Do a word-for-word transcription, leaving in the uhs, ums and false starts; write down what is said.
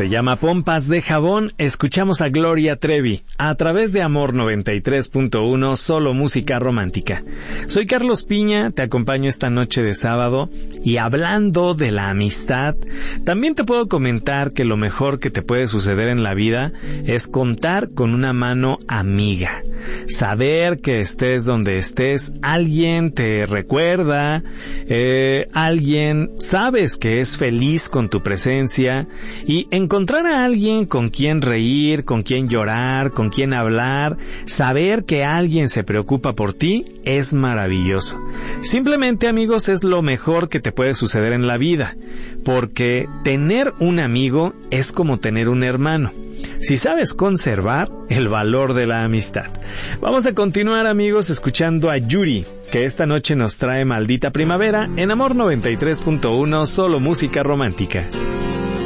Se llama Pompas de Jabón. Escuchamos a Gloria Trevi a través de Amor noventa y tres punto uno, solo música romántica. Soy Carlos Piña, te acompaño esta noche de sábado y hablando de la amistad, también te puedo comentar que lo mejor que te puede suceder en la vida es contar con una mano amiga. Saber que estés donde estés, alguien te recuerda, eh, alguien sabes que es feliz con tu presencia, y encontrar a alguien con quien reír, con quien llorar, con quien hablar, saber que alguien se preocupa por ti es maravilloso. Simplemente, amigos, es lo mejor que te puede suceder en la vida, porque tener un amigo es como tener un hermano, si sabes conservar el valor de la amistad. Vamos a continuar, amigos, escuchando a Yuri, que esta noche nos trae Maldita Primavera en Amor noventa y tres punto uno, solo música romántica.